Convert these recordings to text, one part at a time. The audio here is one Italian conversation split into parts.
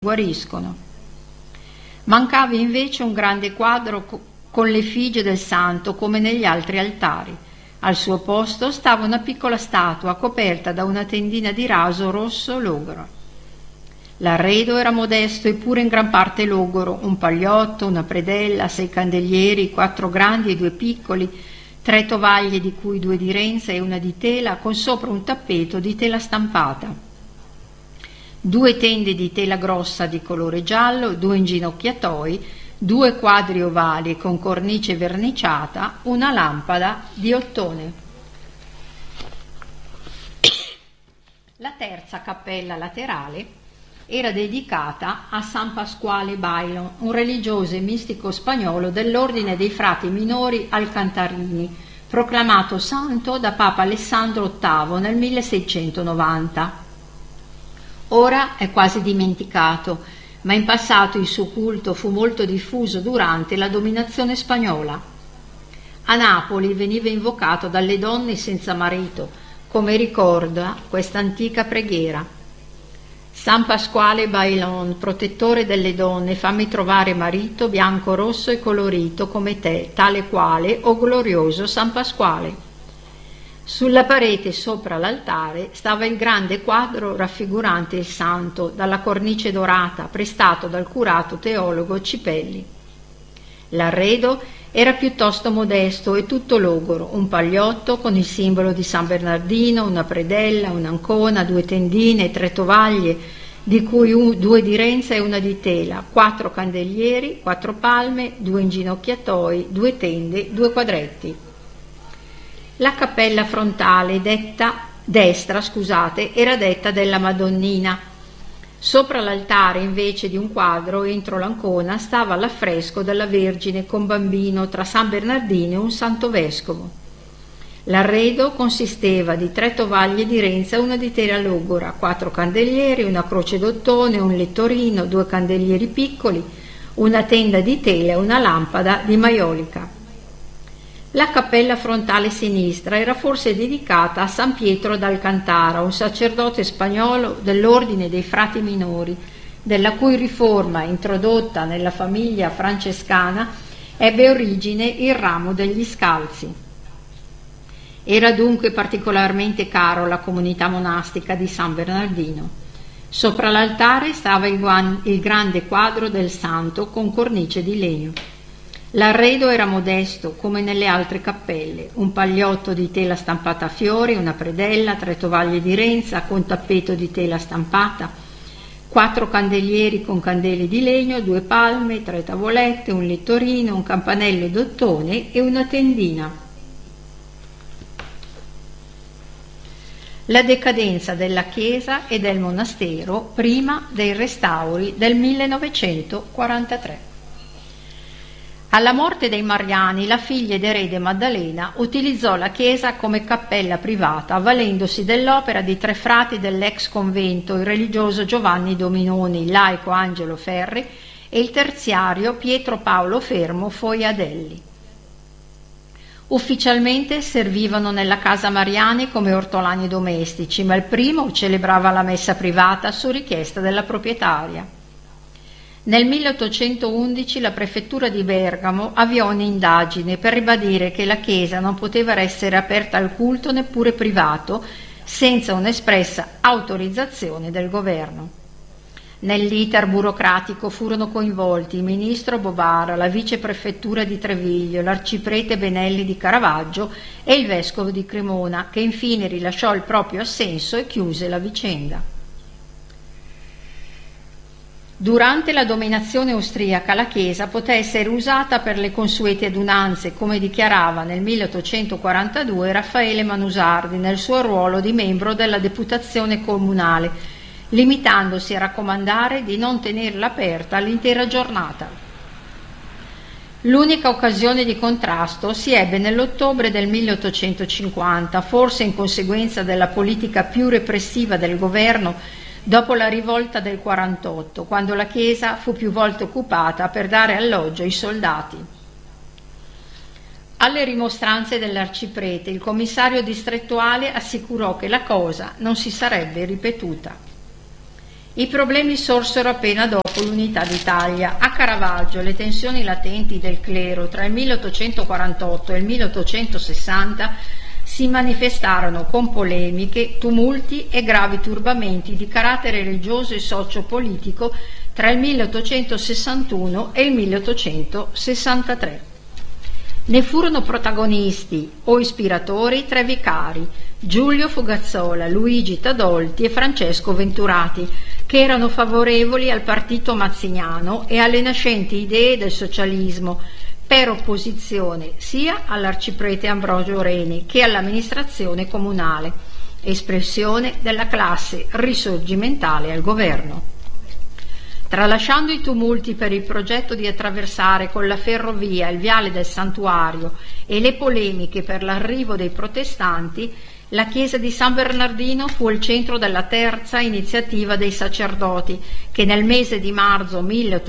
guariscono. Mancava invece un grande quadro con l'effigie del santo come negli altri altari. Al suo posto stava una piccola statua coperta da una tendina di raso rosso logoro. L'arredo era modesto e pure in gran parte logoro: un pagliotto, una predella, 6 candelieri, 4 grandi e 2 piccoli, 3 tovaglie di cui 2 di renza e una di tela, con sopra un tappeto di tela stampata, 2 tende di tela grossa di colore giallo, 2 inginocchiatoi, 2 quadri ovali con cornice verniciata, una lampada di ottone. La terza cappella laterale era dedicata a San Pasquale Bailon, un religioso e mistico spagnolo dell'ordine dei frati minori alcantarini, proclamato santo da Papa Alessandro VIII nel 1690. Ora è quasi dimenticato, ma in passato il suo culto fu molto diffuso durante la dominazione spagnola. A Napoli veniva invocato dalle donne senza marito, come ricorda questa antica preghiera: San Pasquale Bailon, protettore delle donne, fammi trovare marito bianco, rosso e colorito come te, tale quale, o glorioso San Pasquale. Sulla parete sopra l'altare stava il grande quadro raffigurante il santo, dalla cornice dorata, prestato dal curato teologo Cipelli. L'arredo era piuttosto modesto e tutto logoro: un pagliotto con il simbolo di San Bernardino, una predella, un'ancona, 2 tendine, 3 tovaglie, di cui 2 di renza e una di tela, 4 candelieri, 4 palme, 2 inginocchiatoi, 2 tende, 2 quadretti. La cappella frontale destra, era detta della Madonnina. Sopra l'altare, invece di un quadro, entro l'ancona, stava l'affresco della Vergine con bambino tra San Bernardino e un santo vescovo. L'arredo consisteva di 3 tovaglie di renza e una di tela logora, 4 candelieri, una croce d'ottone, un lettorino, 2 candelieri piccoli, una tenda di tela e una lampada di maiolica. La cappella frontale sinistra era forse dedicata a San Pietro d'Alcantara, un sacerdote spagnolo dell'ordine dei frati minori, della cui riforma, introdotta nella famiglia francescana, ebbe origine il ramo degli Scalzi. Era dunque particolarmente caro alla comunità monastica di San Bernardino. Sopra l'altare stava il grande quadro del santo con cornice di legno. L'arredo era modesto come nelle altre cappelle: un pagliotto di tela stampata a fiori, una predella, 3 tovaglie di renza con tappeto di tela stampata, 4 candelieri con candele di legno, 2 palme, 3 tavolette, un lettorino, un campanello d'ottone e una tendina. La decadenza della chiesa e del monastero prima dei restauri del 1943. Alla morte dei Mariani, la figlia ed erede Maddalena utilizzò la chiesa come cappella privata, avvalendosi dell'opera di 3 frati dell'ex convento, il religioso Giovanni Dominoni, il laico Angelo Ferri e il terziario Pietro Paolo Fermo Foiadelli. Ufficialmente servivano nella casa Mariani come ortolani domestici, ma il primo celebrava la messa privata su richiesta della proprietaria. Nel 1811 la prefettura di Bergamo avviò un'indagine per ribadire che la chiesa non poteva essere aperta al culto neppure privato senza un'espressa autorizzazione del governo. Nell'iter burocratico furono coinvolti il ministro Bovara, la viceprefettura di Treviglio, l'arciprete Benelli di Caravaggio e il vescovo di Cremona, che infine rilasciò il proprio assenso e chiuse la vicenda. Durante la dominazione austriaca la chiesa poté essere usata per le consuete adunanze, come dichiarava nel 1842 Raffaele Manusardi nel suo ruolo di membro della deputazione comunale, limitandosi a raccomandare di non tenerla aperta l'intera giornata. L'unica occasione di contrasto si ebbe nell'ottobre del 1850, forse in conseguenza della politica più repressiva del governo dopo la rivolta del 48, quando la chiesa fu più volte occupata per dare alloggio ai soldati. Alle rimostranze dell'arciprete, il commissario distrettuale assicurò che la cosa non si sarebbe ripetuta. I problemi sorsero appena dopo l'unità d'Italia. A Caravaggio le tensioni latenti del clero tra il 1848 e il 1860 si manifestarono con polemiche, tumulti e gravi turbamenti di carattere religioso e socio-politico tra il 1861 e il 1863. Ne furono protagonisti o ispiratori tre vicari, Giulio Fugazzola, Luigi Tadolti e Francesco Venturati, che erano favorevoli al partito mazziniano e alle nascenti idee del socialismo, per opposizione sia all'arciprete Ambrogio Reni che all'amministrazione comunale, espressione della classe risorgimentale al governo. Tralasciando i tumulti per il progetto di attraversare con la ferrovia il viale del Santuario e le polemiche per l'arrivo dei protestanti, la chiesa di San Bernardino fu il centro della terza iniziativa dei sacerdoti, che nel mese di marzo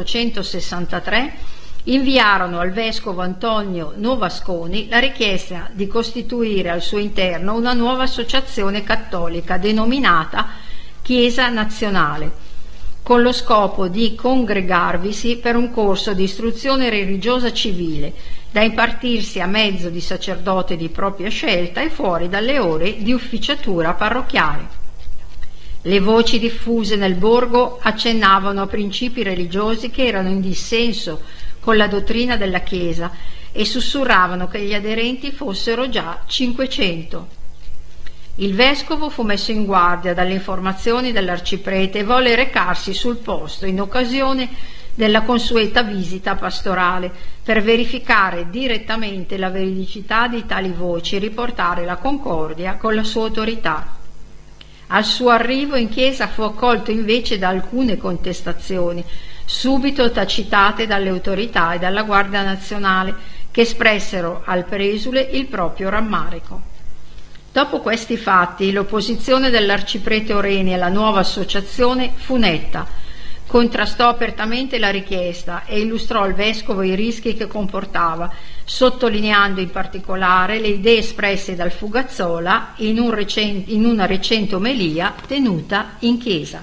1863 inviarono al vescovo Antonio Novasconi la richiesta di costituire al suo interno una nuova associazione cattolica denominata Chiesa Nazionale, con lo scopo di congregarvisi per un corso di istruzione religiosa civile, da impartirsi a mezzo di sacerdote di propria scelta e fuori dalle ore di ufficiatura parrocchiale. Le voci diffuse nel borgo accennavano a principi religiosi che erano in dissenso con la dottrina della Chiesa e sussurravano che gli aderenti fossero già 500. Il vescovo fu messo in guardia dalle informazioni dell'arciprete e volle recarsi sul posto in occasione della consueta visita pastorale per verificare direttamente la veridicità di tali voci e riportare la concordia con la sua autorità. Al suo arrivo in chiesa fu accolto invece da alcune contestazioni, subito tacitate dalle autorità e dalla Guardia Nazionale, che espressero al presule il proprio rammarico. Dopo questi fatti, l'opposizione dell'arciprete Oreni alla nuova associazione fu netta. Contrastò apertamente la richiesta e illustrò al vescovo i rischi che comportava, sottolineando in particolare le idee espresse dal Fugazzola in una recente omelia tenuta in chiesa.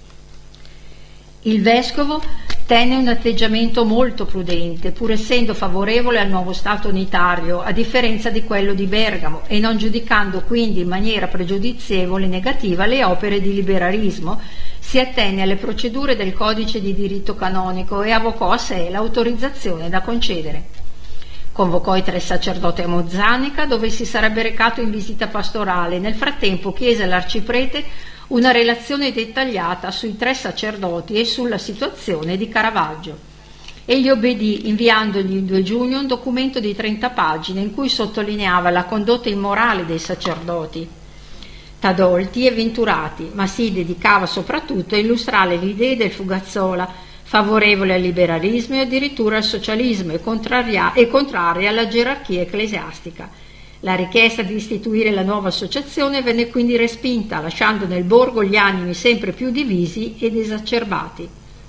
Il vescovo tenne un atteggiamento molto prudente, pur essendo favorevole al nuovo Stato unitario, a differenza di quello di Bergamo, e non giudicando quindi in maniera pregiudizievole e negativa le opere di liberalismo, si attenne alle procedure del codice di diritto canonico e avvocò a sé l'autorizzazione da concedere. Convocò i tre sacerdoti a Mozzanica, dove si sarebbe recato in visita pastorale. Nel frattempo chiese all'arciprete una relazione dettagliata sui tre sacerdoti e sulla situazione di Caravaggio. Egli obbedì, inviandogli il 2 giugno un documento di 30 pagine in cui sottolineava la condotta immorale dei sacerdoti Tadolti e Venturati, ma si dedicava soprattutto a illustrare le idee del Fugazzola, favorevole al liberalismo e addirittura al socialismo, e contraria alla gerarchia ecclesiastica. La richiesta di istituire la nuova associazione venne quindi respinta, lasciando nel borgo gli animi sempre più divisi ed esacerbati.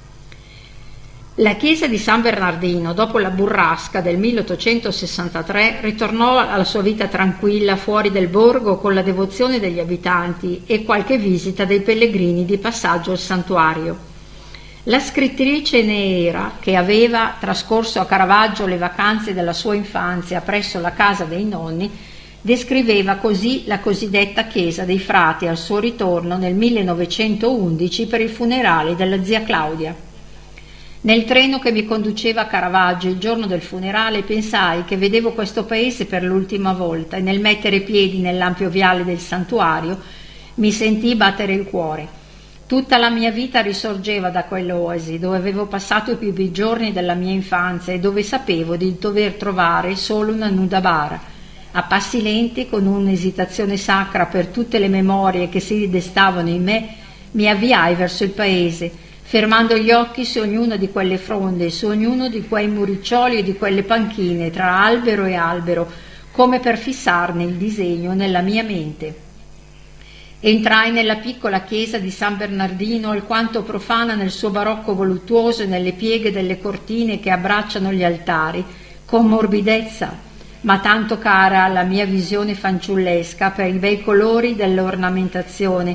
La chiesa di San Bernardino, dopo la burrasca del 1863, ritornò alla sua vita tranquilla fuori del borgo, con la devozione degli abitanti e qualche visita dei pellegrini di passaggio al santuario. La scrittrice Neera, che aveva trascorso a Caravaggio le vacanze della sua infanzia presso la casa dei nonni, descriveva così la cosiddetta chiesa dei frati al suo ritorno nel 1911 per i funerali della zia Claudia. Nel treno che mi conduceva a Caravaggio il giorno del funerale pensai che vedevo questo paese per l'ultima volta, e nel mettere piedi nell'ampio viale del santuario mi sentii battere il cuore. Tutta la mia vita risorgeva da quell'oasi dove avevo passato i più bei giorni della mia infanzia e dove sapevo di dover trovare solo una nuda bara. A passi lenti, con un'esitazione sacra per tutte le memorie che si destavano in me, mi avviai verso il paese, fermando gli occhi su ognuna di quelle fronde, su ognuno di quei muriccioli e di quelle panchine tra albero e albero, come per fissarne il disegno nella mia mente. Entrai nella piccola chiesa di San Bernardino, alquanto profana nel suo barocco voluttuoso e nelle pieghe delle cortine che abbracciano gli altari, con morbidezza, ma tanto cara alla mia visione fanciullesca per i bei colori dell'ornamentazione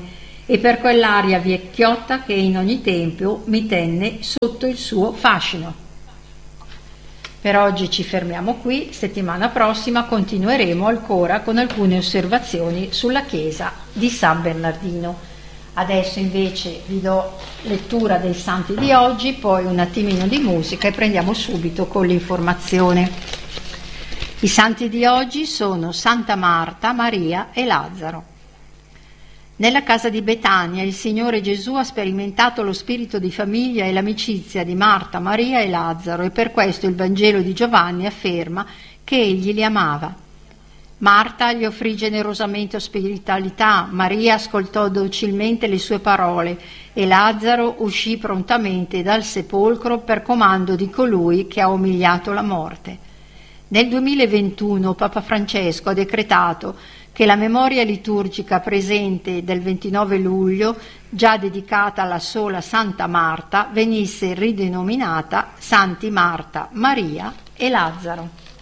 e per quell'aria vecchiotta che in ogni tempo mi tenne sotto il suo fascino. Per oggi ci fermiamo qui, settimana prossima continueremo ancora con alcune osservazioni sulla chiesa di San Bernardino. Adesso invece vi do lettura dei santi di oggi, poi un attimino di musica e prendiamo subito con l'informazione. I santi di oggi sono Santa Marta, Maria e Lazzaro. Nella casa di Betania il Signore Gesù ha sperimentato lo spirito di famiglia e l'amicizia di Marta, Maria e Lazzaro, e per questo il Vangelo di Giovanni afferma che egli li amava. Marta gli offrì generosamente ospitalità, Maria ascoltò docilmente le sue parole e Lazzaro uscì prontamente dal sepolcro per comando di colui che ha umiliato la morte. Nel 2021 Papa Francesco ha decretato che la memoria liturgica presente del 29 luglio, già dedicata alla sola Santa Marta, venisse ridenominata Santi Marta, Maria e Lazzaro.